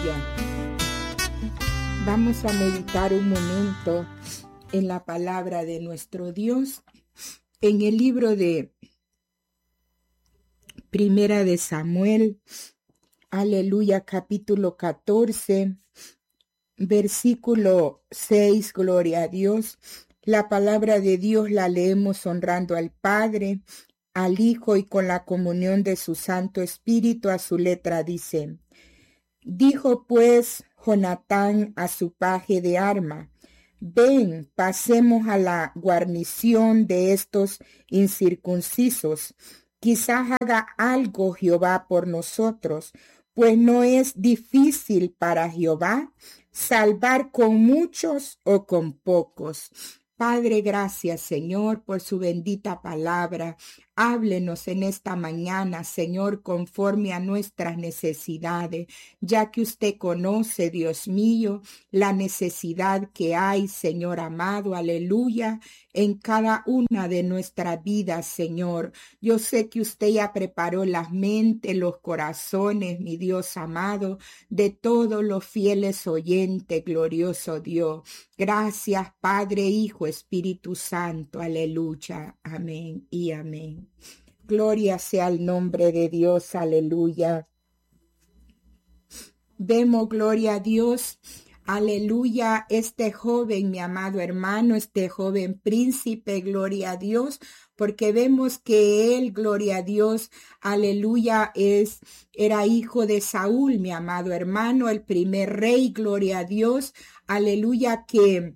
Aleluya. Vamos a meditar un momento en la palabra de nuestro Dios en el libro de Primera de Samuel, aleluya, capítulo 14, versículo 6, gloria a Dios. La palabra de Dios la leemos honrando al Padre, al Hijo y con la comunión de su Santo Espíritu. A su letra dice: dijo pues Jonatán a su paje de arma: ven, pasemos a la guarnición de estos incircuncisos. Quizás haga algo Jehová por nosotros, pues no es difícil para Jehová salvar con muchos o con pocos. Padre, gracias, Señor, por su bendita palabra. Háblenos en esta mañana, Señor, conforme a nuestras necesidades, ya que usted conoce, Dios mío, la necesidad que hay, Señor amado, aleluya, en cada una de nuestras vidas, Señor. Yo sé que usted ya preparó las mentes, los corazones, mi Dios amado, de todos los fieles oyentes, glorioso Dios. Gracias, Padre, Hijo, Espíritu Santo, aleluya, amén y amén. Gloria sea el nombre de Dios, aleluya. Vemos, gloria a Dios, aleluya, este joven, mi amado hermano, este joven príncipe, gloria a Dios, porque vemos que él, gloria a Dios, aleluya, era hijo de Saúl, mi amado hermano, el primer rey, gloria a Dios, aleluya, que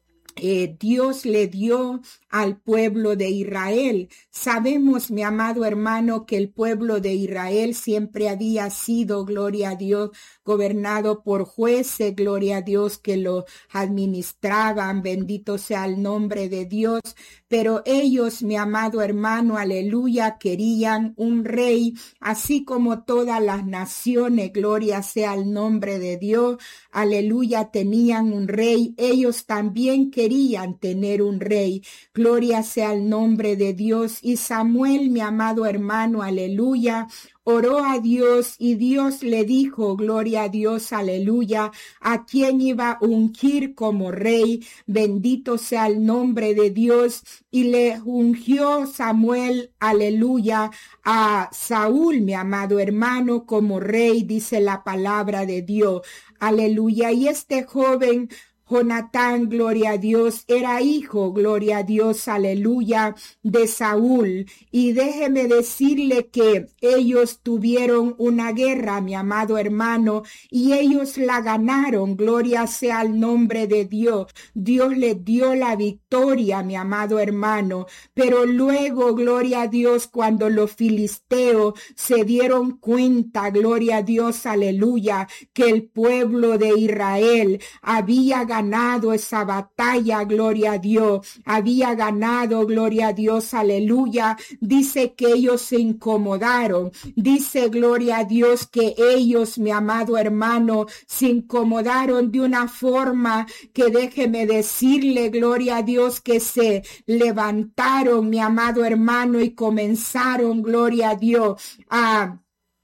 Dios le dio al pueblo de Israel. Sabemos, mi amado hermano, que el pueblo de Israel siempre había sido, gloria a Dios, gobernado por jueces, gloria a Dios, que lo administraban, bendito sea el nombre de Dios, pero ellos, mi amado hermano, aleluya, querían un rey, así como todas las naciones, gloria sea el nombre de Dios, aleluya, tenían un rey. Ellos también querían tener un rey, gloria sea el nombre de Dios. Y Samuel, mi amado hermano, aleluya, oró a Dios y Dios le dijo, gloria a Dios, aleluya, a quien iba a ungir como rey, bendito sea el nombre de Dios, y le ungió Samuel, aleluya, a Saúl, mi amado hermano, como rey, dice la palabra de Dios, aleluya. Y este joven Jonatán, gloria a Dios, era hijo, gloria a Dios, aleluya, de Saúl. Y déjeme decirle que ellos tuvieron una guerra, mi amado hermano, y ellos la ganaron, gloria sea el nombre de Dios. Dios les dio la victoria, mi amado hermano. Pero luego, gloria a Dios, cuando los filisteos se dieron cuenta, gloria a Dios, aleluya, que el pueblo de Israel había ganado esa batalla, gloria a Dios, había ganado, gloria a Dios, aleluya, dice que ellos se incomodaron, dice, gloria a Dios, que ellos, mi amado hermano, se incomodaron de una forma que déjeme decirle, gloria a Dios, que se levantaron, mi amado hermano, y comenzaron, gloria a Dios, a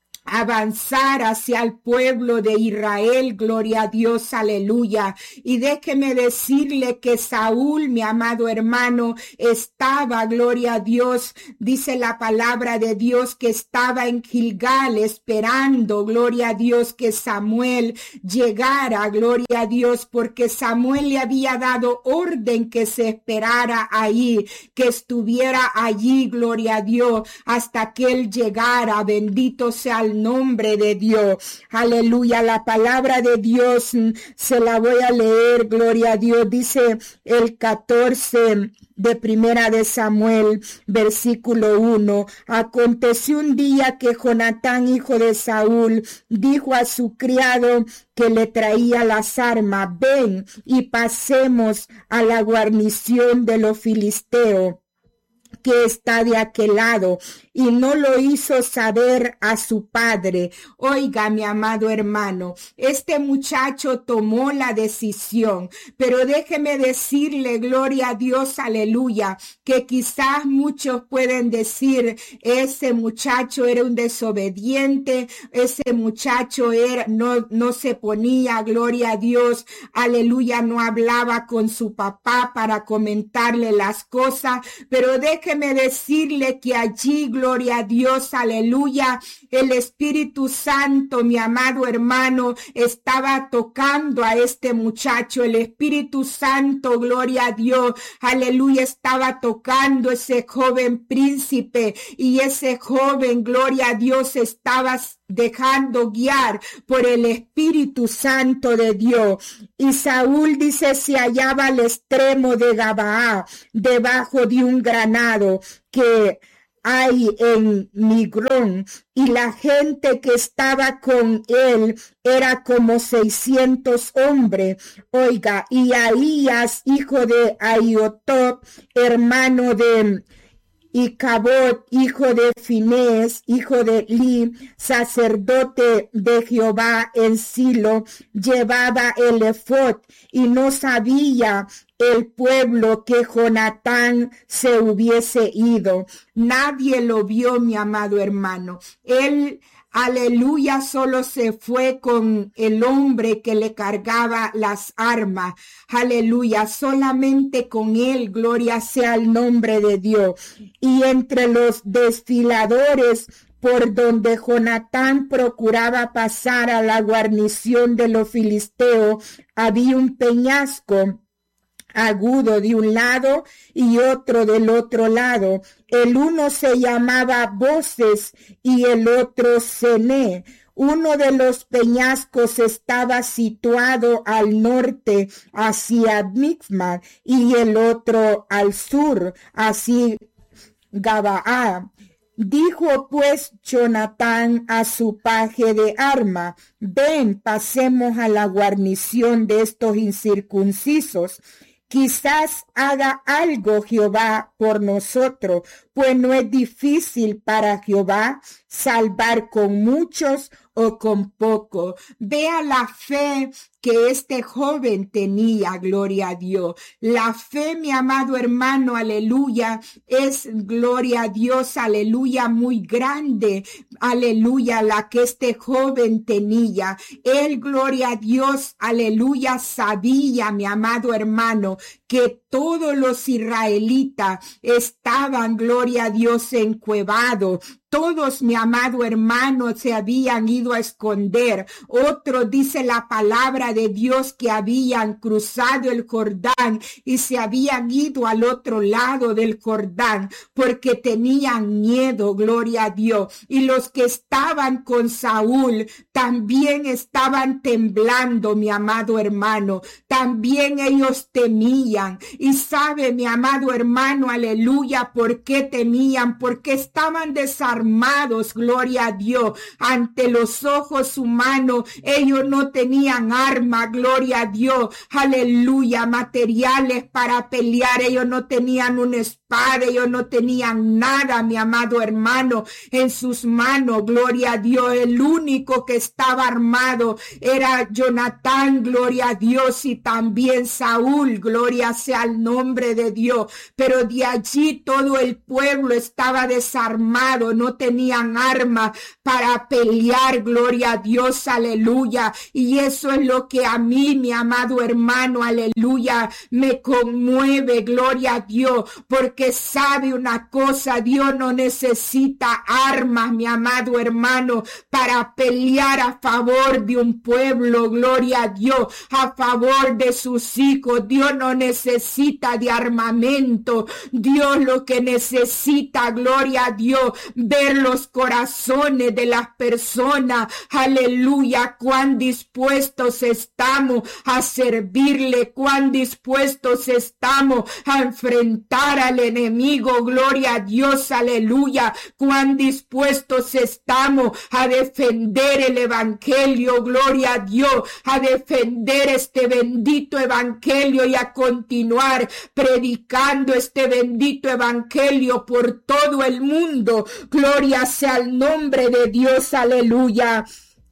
avanzar hacia el pueblo de Israel, gloria a Dios, aleluya. Y déjeme decirle que Saúl, mi amado hermano, estaba, gloria a Dios, dice la palabra de Dios, que estaba en Gilgal esperando, gloria a Dios, que Samuel llegara, gloria a Dios, porque Samuel le había dado orden que se esperara ahí, que estuviera allí, gloria a Dios, hasta que él llegara, bendito sea el nombre de Dios, aleluya. La palabra de Dios se la voy a leer, gloria a Dios, dice el 14 de Primera de Samuel, versículo 1. Aconteció un día que Jonatán, hijo de Saúl, dijo a su criado que le traía las armas: ven y pasemos a la guarnición de los filisteos que está de aquel lado. y no lo hizo saber a su padre. Oiga, mi amado hermano, este muchacho tomó la decisión, pero déjeme decirle, gloria a Dios, aleluya, que quizás muchos pueden decir, ese muchacho era un desobediente, ese muchacho no se ponía, gloria a Dios, aleluya, no hablaba con su papá para comentarle las cosas, pero déjeme decirle que allí, gloria a Dios, aleluya, el Espíritu Santo, mi amado hermano, estaba tocando a este muchacho. El Espíritu Santo, gloria a Dios, aleluya, estaba tocando ese joven príncipe, y ese joven, gloria a Dios, estaba dejando guiar por el Espíritu Santo de Dios. Y Saúl, dice, se hallaba al extremo de Gabaa, debajo de un granado que hay en Migrón, y la gente que estaba con él era como 600 hombres. Oiga, y Ahías, hijo de Ahiotob, hermano de Icabod, hijo de Finés, hijo de Li, sacerdote de Jehová en Silo, llevaba el efod, y no sabía el pueblo que Jonatán se hubiese ido. Nadie lo vio, mi amado hermano. Él, aleluya, solo se fue con el hombre que le cargaba las armas. Aleluya, solamente con él, gloria sea el nombre de Dios. Y entre los desfiladores por donde Jonatán procuraba pasar a la guarnición de los filisteos, había un peñasco agudo de un lado y otro del otro lado. El uno se llamaba Voces y el otro Cené. Uno de los peñascos estaba situado al norte hacia Mixmar y el otro al sur hacia Gabaa. Dijo pues Jonatán a su paje de arma: ven, pasemos a la guarnición de estos incircuncisos. Quizás haga algo Jehová por nosotros, pues no es difícil para Jehová salvar con muchos o con poco. Vea la fe que este joven tenía, gloria a Dios. La fe, mi amado hermano, aleluya, es, gloria a Dios, aleluya, muy grande, aleluya, la que este joven tenía. Él, gloria a Dios, aleluya, sabía, mi amado hermano, que todos los israelitas estaban, gloria a Dios, encuevados. Todos, mi amado hermano, se habían ido a esconder. Otros, dice la palabra de Dios, que habían cruzado el Jordán y se habían ido al otro lado del Jordán porque tenían miedo, gloria a Dios. Y los que estaban con Saúl también estaban temblando, mi amado hermano. También ellos temían. Y sabe, mi amado hermano, aleluya, ¿por qué temían? Porque estaban desarmados, gloria a Dios, ante los ojos humanos. Ellos no tenían armas, gloria a Dios, aleluya, materiales para pelear. Ellos no tenían una espada, ellos no tenían nada, mi amado hermano, en sus manos, gloria a Dios. El único que estaba armado era Jonatán, gloria a Dios, y también Saúl, gloria sea el nombre de Dios. Pero de allí todo el pueblo estaba desarmado, no tenían armas para pelear, gloria a Dios, aleluya. Y eso es lo que a mí, mi amado hermano, aleluya, me conmueve, gloria a Dios, porque sabe una cosa: Dios no necesita armas, mi amado hermano, para pelear a favor de un pueblo, gloria a Dios, a favor de sus hijos. Dios no necesita de armamento. Dios lo que necesita, gloria a Dios, ver los corazones de las personas, aleluya, cuán dispuestos estamos a servirle, cuán dispuestos estamos a enfrentar, aleluya, enemigo, gloria a Dios, aleluya, cuán dispuestos estamos a defender el evangelio, gloria a Dios, a defender este bendito evangelio y a continuar predicando este bendito evangelio por todo el mundo. Gloria sea al nombre de Dios, aleluya.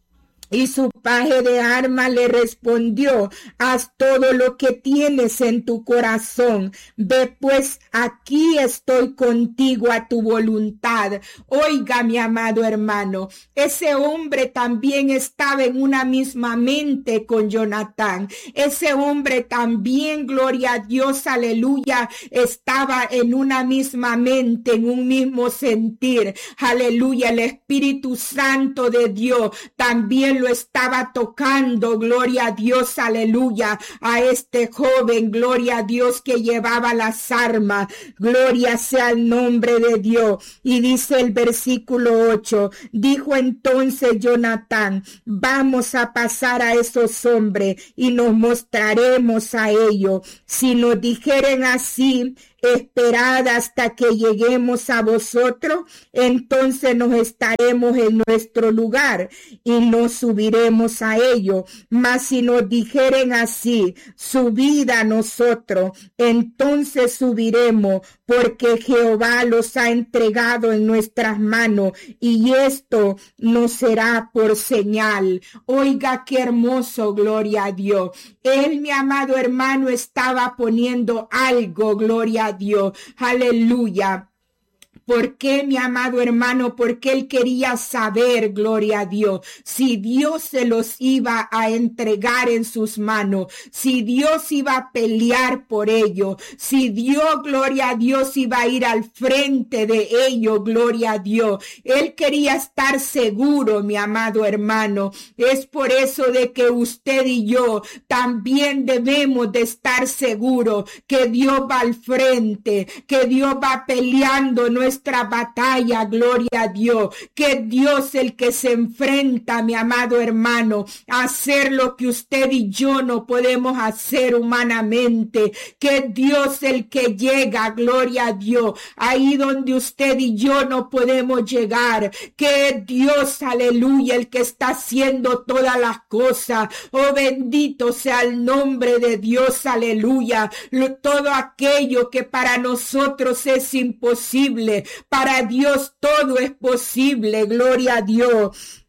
Y su paje de armas le respondió: haz todo lo que tienes en tu corazón. Ve pues, aquí estoy contigo a tu voluntad. Oiga, mi amado hermano, ese hombre también estaba en una misma mente con Jonatán. Ese hombre también, gloria a Dios, aleluya, estaba en una misma mente, en un mismo sentir. Aleluya, el Espíritu Santo de Dios también lo estaba tocando, gloria a Dios, aleluya, a este joven, gloria a Dios, que llevaba las armas, gloria sea el nombre de Dios. Y dice el versículo 8, dijo entonces Jonatán: vamos a pasar a esos hombres y nos mostraremos a ellos. Si nos dijeren así: esperad hasta que lleguemos a vosotros, entonces nos estaremos en nuestro lugar y nos subiremos a ellos. Mas si nos dijeren así: subid a nosotros, entonces subiremos, porque Jehová los ha entregado en nuestras manos, y esto nos será por señal. Oiga qué hermoso, gloria a Dios. Él, mi amado hermano, estaba poniendo algo, gloria a Dios, aleluya. ¿Por qué, mi amado hermano? Porque él quería saber, gloria a Dios, si Dios se los iba a entregar en sus manos, si Dios iba a pelear por ellos, si Dios, gloria a Dios, iba a ir al frente de ellos, gloria a Dios. Él quería estar seguro, mi amado hermano. Es por eso de que usted y yo también debemos de estar seguros que Dios va al frente, que Dios va peleando nuestra batalla, gloria a Dios, que Dios el que se enfrenta, mi amado hermano, a hacer lo que usted y yo no podemos hacer humanamente, que Dios el que llega, gloria a Dios, ahí donde usted y yo no podemos llegar, que Dios, aleluya, el que está haciendo todas las cosas. Oh, bendito sea el nombre de Dios, aleluya. Todo aquello que para nosotros es imposible, para Dios todo es posible, gloria a Dios.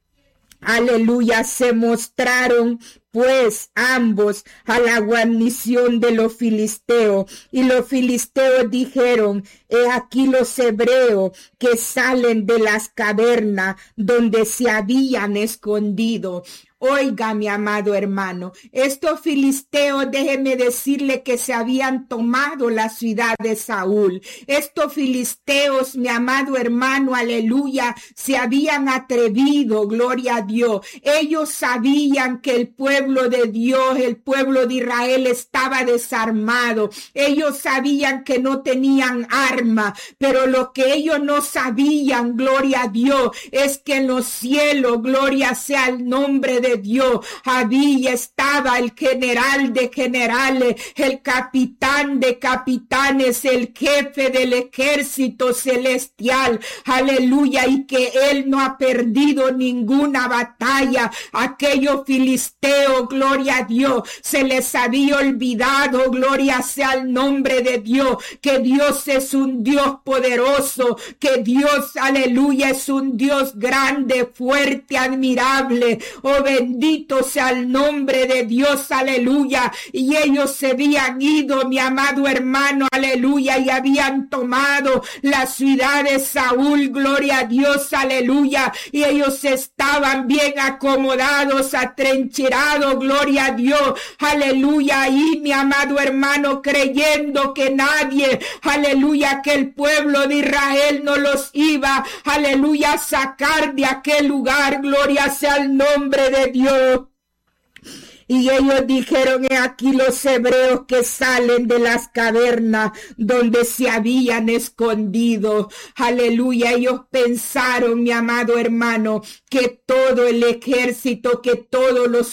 Aleluya, se mostraron pues ambos a la guarnición de los filisteos, y los filisteos dijeron: he aquí los hebreos que salen de las cavernas donde se habían escondido. Oiga, mi amado hermano, estos filisteos, déjeme decirle que se habían tomado la ciudad de Saúl. Estos filisteos, mi amado hermano, aleluya, se habían atrevido, gloria a Dios. Ellos sabían que el pueblo de Dios, el pueblo de Israel, estaba desarmado. Ellos sabían que no tenían arma, pero lo que ellos no sabían, gloria a Dios, es que en los cielos, gloria sea el nombre de Dios, había estaba el general de generales, el capitán de capitanes, el jefe del ejército celestial, aleluya, y que él no ha perdido ninguna batalla. Aquellos filisteos, gloria a Dios, se les había olvidado, gloria sea el nombre de Dios, que Dios es un Dios poderoso, que Dios, aleluya, es un Dios grande, fuerte, admirable. Oh, bendito sea el nombre de Dios, aleluya. Y ellos se habían ido, mi amado hermano, aleluya, y habían tomado la ciudad de Saúl, gloria a Dios, aleluya. Y ellos estaban bien acomodados, atrincherados, gloria a Dios, aleluya. Y mi amado hermano, creyendo que nadie, aleluya, que el pueblo de Israel no los iba, aleluya, a sacar de aquel lugar, gloria sea el nombre de Dios. Y ellos dijeron: he aquí los hebreos que salen de las cavernas donde se habían escondido. Aleluya. Ellos pensaron, mi amado hermano, que todo el ejército, que todos los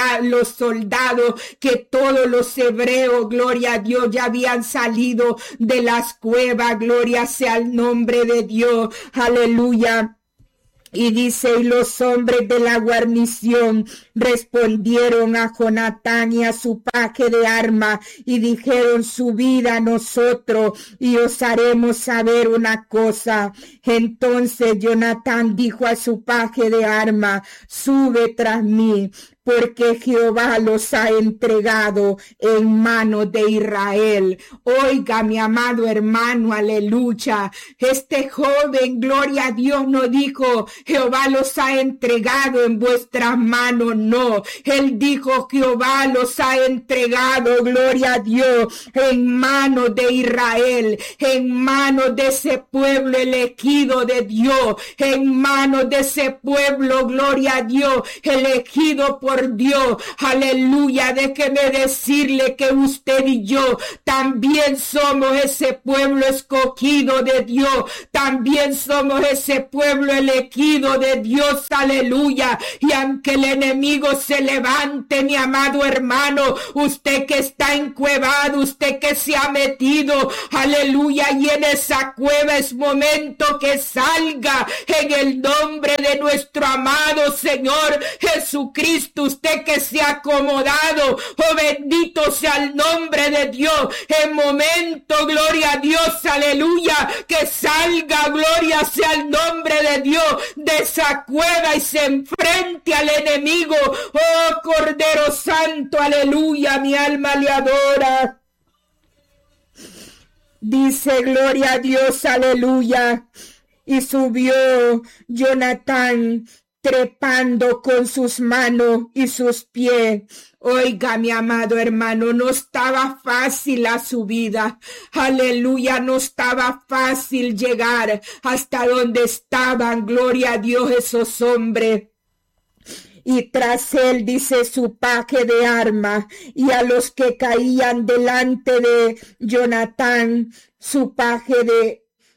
soldados, que todos los hebreos, gloria a Dios, ya habían salido de las cuevas. Gloria sea el nombre de Dios. Aleluya. Y dice: y los hombres de la guarnición respondieron a Jonatán y a su paje de armas y dijeron: subid a nosotros y os haremos saber una cosa. Entonces Jonatán dijo a su paje de armas: sube tras mí, porque Jehová los ha entregado en manos de Israel. Oiga, mi amado hermano, aleluya. Este joven, gloria a Dios, no dijo: Jehová los ha entregado en vuestras manos. No, él dijo: Jehová los ha entregado, gloria a Dios, en manos de Israel, en manos de ese pueblo elegido de Dios, en manos de ese pueblo, gloria a Dios, elegido por Dios. Aleluya. Déjeme decirle que usted y yo también somos ese pueblo escogido de Dios, también somos ese pueblo elegido de Dios. Aleluya. Y aunque el enemigo se levante, mi amado hermano, usted que está encuevado, usted que se ha metido, aleluya, y en esa cueva es momento que salga en el nombre de nuestro amado Señor Jesucristo. Usted que se ha acomodado, oh bendito sea el nombre de Dios, en momento, gloria a Dios, aleluya, que salga, gloria sea el nombre de Dios, de esa cueva y se enfrente al enemigo. Oh Cordero Santo, aleluya, mi alma le adora. Dice: gloria a Dios, aleluya. Y subió Jonatán trepando con sus manos y sus pies. Oiga, mi amado hermano, no estaba fácil la subida. Aleluya, no estaba fácil llegar hasta donde estaban, gloria a Dios, esos hombres. Y tras él, dice, su paje de armas, y a los que caían delante de Jonatán, su paje de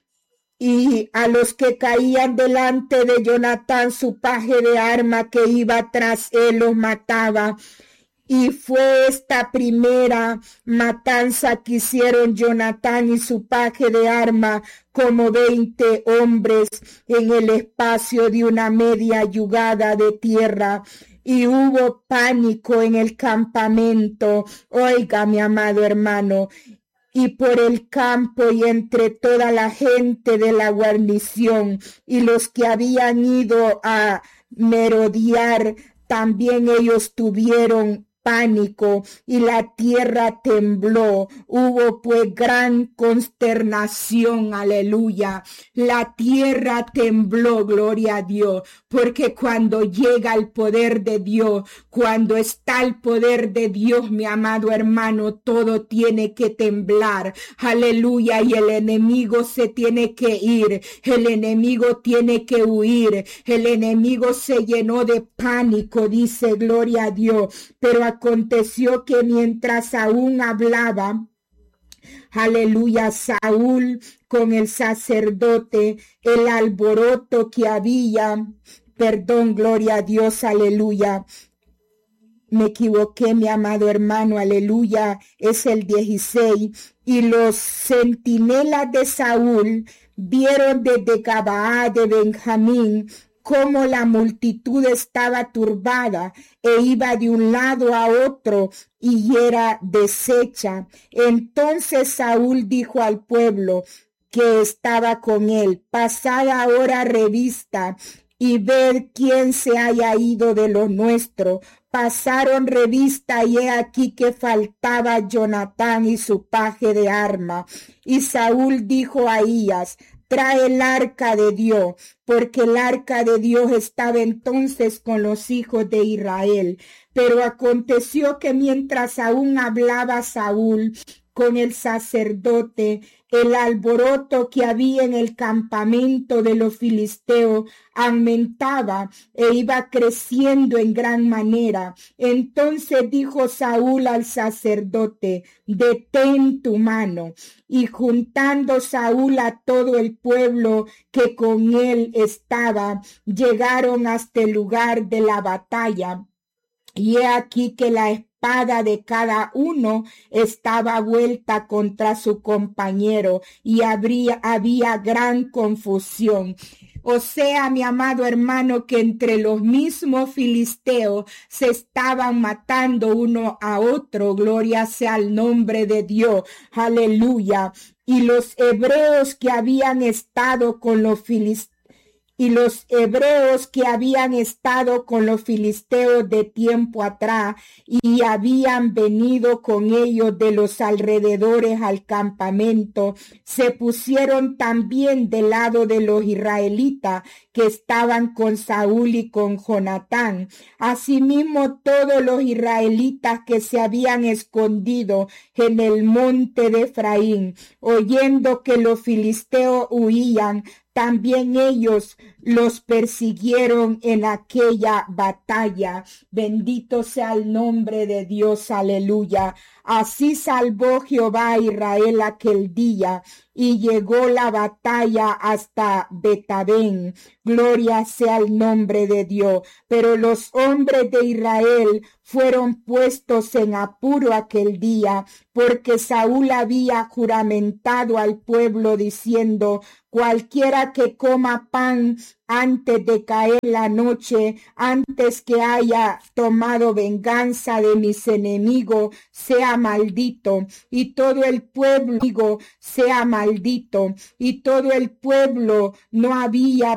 Y a los que caían delante de Jonatán, su paje de arma que iba tras él los mataba. Y fue esta primera matanza que hicieron Jonatán y su paje de arma, como 20 hombres en el espacio de una media yugada de tierra. Y hubo pánico en el campamento. Oiga, mi amado hermano. Y por el campo y entre toda la gente de la guarnición y los que habían ido a merodear, también ellos tuvieron pánico y la tierra tembló. Hubo pues gran consternación, aleluya. La tierra tembló, gloria a Dios, porque cuando llega el poder de Dios, cuando está el poder de Dios, mi amado hermano, todo tiene que temblar, aleluya, y el enemigo se tiene que ir, el enemigo tiene que huir, el enemigo se llenó de pánico, dice, gloria a Dios, pero aconteció que mientras aún hablaba, aleluya, Saúl con el sacerdote, el alboroto que había, gloria a Dios, aleluya. Me equivoqué, mi amado hermano, aleluya, es el 16. Y los centinelas de Saúl vieron desde Gabaá de Benjamín cómo la multitud estaba turbada e iba de un lado a otro y era deshecha. Entonces Saúl dijo al pueblo que estaba con él: pasad ahora revista y ver quién se haya ido de los nuestros. Pasaron revista y he aquí que faltaba Jonatán y su paje de arma. Y Saúl dijo a Ahías: trae el arca de Dios, porque el arca de Dios estaba entonces con los hijos de Israel. Pero aconteció que mientras aún hablaba Saúl, con el sacerdote. El alboroto que había en el campamento de los filisteos aumentaba e iba creciendo en gran manera. Entonces dijo Saúl al sacerdote: detén tu mano. Y juntando Saúl a todo el pueblo que con él estaba, llegaron hasta el lugar de la batalla. Y he aquí que la espada de cada uno estaba vuelta contra su compañero, y había gran confusión. O sea, mi amado hermano, que entre los mismos filisteos se estaban matando uno a otro. Gloria sea al nombre de Dios. Aleluya. Y los hebreos que habían estado con los filisteos, de tiempo atrás y habían venido con ellos de los alrededores al campamento, se pusieron también del lado de los israelitas que estaban con Saúl y con Jonatán. Asimismo, todos los israelitas que se habían escondido en el monte de Efraín, oyendo que los filisteos huían, también ellos los persiguieron en aquella batalla. Bendito sea el nombre de Dios, aleluya. Así salvó Jehová a Israel aquel día, y llegó la batalla hasta Betabén. Gloria sea el nombre de Dios. Pero los hombres de Israel fueron puestos en apuro aquel día, porque Saúl había juramentado al pueblo diciendo: cualquiera que coma pan antes de caer la noche, antes que haya tomado venganza de mis enemigos, sea maldito. Y todo el pueblo sea maldito. Y todo el pueblo no había